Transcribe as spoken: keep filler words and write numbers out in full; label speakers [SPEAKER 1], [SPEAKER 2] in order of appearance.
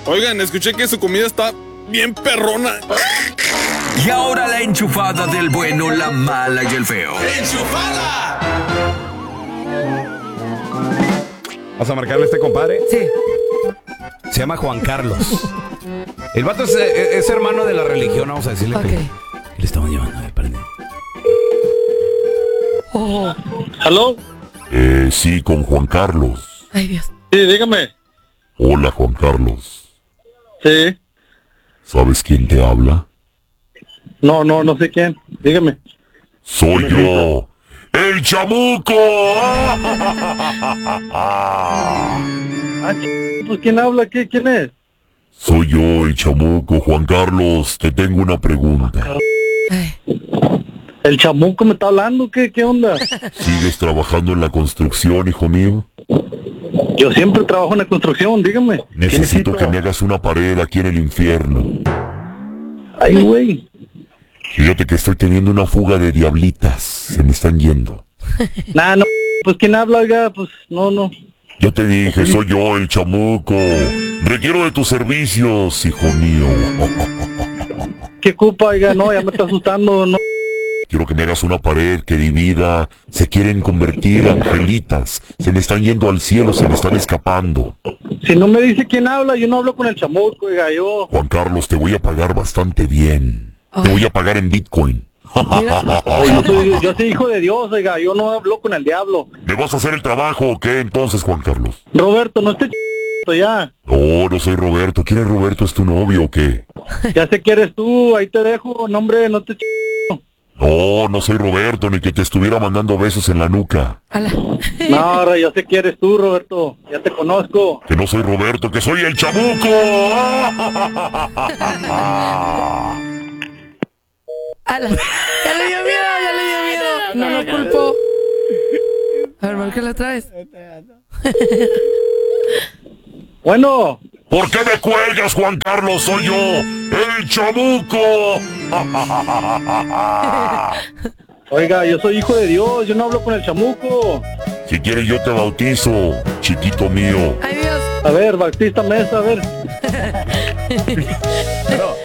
[SPEAKER 1] Oigan, escuché que su comida está bien perrona.
[SPEAKER 2] Y ahora la enchufada del bueno, la mala y el feo.
[SPEAKER 3] ¡Enchufada!
[SPEAKER 4] ¿Vas a marcarle a este compadre?
[SPEAKER 5] Sí.
[SPEAKER 4] Se llama Juan Carlos. El vato es, es hermano de la religión, vamos a decirle
[SPEAKER 5] Ok.
[SPEAKER 4] que, que le estamos llevando. A ver, espérate.
[SPEAKER 5] Oh.
[SPEAKER 6] ¿Aló?
[SPEAKER 7] Eh, sí, con Juan Carlos.
[SPEAKER 5] Ay, Dios.
[SPEAKER 6] Sí, dígame.
[SPEAKER 7] Hola, Juan Carlos.
[SPEAKER 6] Sí.
[SPEAKER 7] ¿Sabes quién te habla?
[SPEAKER 6] No, no, no sé quién. Dígame.
[SPEAKER 7] Soy yo, el Chamuco.
[SPEAKER 6] Ah, ch- pues ¿quién habla? ¿Qué? ¿Quién es?
[SPEAKER 7] Soy yo, el Chamuco. Juan Carlos, te tengo una pregunta.
[SPEAKER 5] Ay.
[SPEAKER 6] ¿El chamuco me está hablando? ¿Qué, qué onda?
[SPEAKER 7] ¿Sigues trabajando en la construcción, hijo mío?
[SPEAKER 6] Yo siempre trabajo en la construcción, dígame. ¿Qué
[SPEAKER 7] Necesito que me hagas una pared aquí en el infierno.
[SPEAKER 6] Ay, güey.
[SPEAKER 7] Fíjate que estoy teniendo una fuga de diablitas. Se me están yendo.
[SPEAKER 6] Nah, no. Pues ¿quién habla, oiga? Pues no, no.
[SPEAKER 7] Yo te dije, soy yo, el Chamuco. Requiero de tus servicios, hijo mío.
[SPEAKER 6] ¿Qué culpa, oiga? No, ya me está asustando, no.
[SPEAKER 7] Quiero que me hagas una pared que divida. Se quieren convertir angelitas. Se me están yendo al cielo, se me están escapando.
[SPEAKER 6] Si no me dice quién habla, yo no hablo con el chamuco, oiga, yo.
[SPEAKER 7] Juan Carlos, te voy a pagar bastante bien. Te voy a pagar en Bitcoin.
[SPEAKER 6] Oh, yo, soy, yo soy hijo de Dios, oiga, yo no hablo con el diablo.
[SPEAKER 7] ¿Me vas a hacer el trabajo o qué entonces, Juan Carlos?
[SPEAKER 6] Roberto, no esté ch... ya.
[SPEAKER 7] No, no soy Roberto. ¿Quién es Roberto? ¿Es tu novio o qué?
[SPEAKER 6] Ya sé que eres tú, ahí te dejo, no, hombre, no te ch...
[SPEAKER 7] No, no soy Roberto, ni que te estuviera mandando besos en la nuca.
[SPEAKER 6] No, Ray, yo sé que eres tú, Roberto. Ya te conozco.
[SPEAKER 7] Que no soy Roberto, que soy el Chamuco.
[SPEAKER 5] Ala. Ya le dio miedo, ya le dio miedo. No lo culpo. A ver, ¿por qué la traes?
[SPEAKER 6] Bueno.
[SPEAKER 7] ¿Por qué me cuelgas, Juan Carlos? Soy yo, el Chamuco.
[SPEAKER 6] Oiga, yo soy hijo de Dios, yo no hablo con el chamuco.
[SPEAKER 7] Si quieres yo te bautizo, chiquito mío.
[SPEAKER 5] Ay, Dios.
[SPEAKER 6] A ver, Bautista Mesa, a ver.
[SPEAKER 4] Pero,